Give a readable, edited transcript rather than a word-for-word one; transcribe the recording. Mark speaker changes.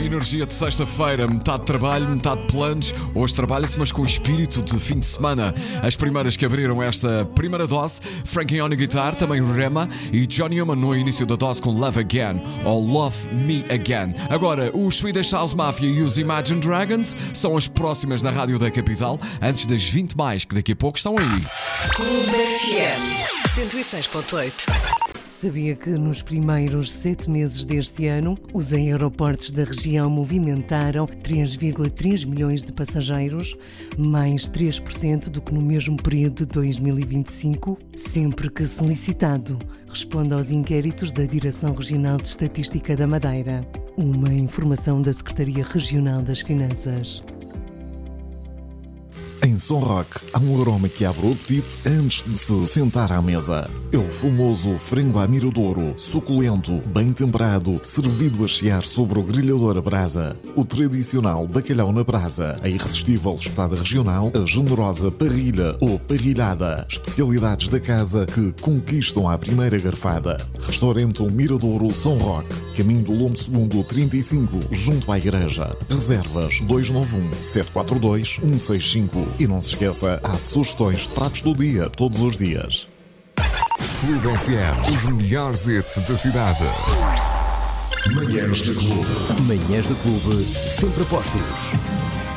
Speaker 1: energia de sexta-feira, metade de trabalho, metade de planos. Hoje trabalha-se, mas com espírito de fim de semana. As primeiras que abriram esta primeira dose, Frankie on a guitar, também Rema e Johnny Newman no início da dose com Love Again ou Love Me Again. Agora, os Swedish House Mafia e os Imagine Dragons são as próximas na rádio da capital, antes das 20 mais que daqui a pouco estão aí.
Speaker 2: Clube FM 106.8.
Speaker 3: Sabia que nos primeiros 7 meses deste ano, os aeroportos da região movimentaram 3,3 milhões de passageiros, mais 3% do que no mesmo período de 2025? Sempre que solicitado, responde aos inquéritos da Direção Regional de Estatística da Madeira. Uma informação da Secretaria Regional das Finanças.
Speaker 4: Em Som Rock, há um aroma que abre o apetite antes de se sentar à mesa. É o famoso frango à miradouro, suculento, bem temperado, servido a chiar sobre o grelhador a brasa. O tradicional bacalhau na brasa, a irresistível espetada regional, a generosa parrilha ou parrilhada. Especialidades da casa que conquistam à primeira garfada. Restaurante Miradouro Som Rock, caminho do Lombo II 35, junto à igreja. Reservas 291-742-165. E não se esqueça, há sugestões de pratos do dia, todos os dias.
Speaker 5: Clube FM, os melhores hits da cidade.
Speaker 6: Manhãs da Clube.
Speaker 7: Manhãs da Clube, sempre apostos.